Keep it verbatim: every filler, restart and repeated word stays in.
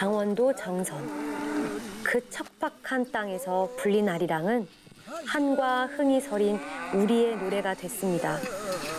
강원도 정선. 그 척박한 땅에서 불린 아리랑은 한과 흥이 서린 우리의 노래가 됐습니다.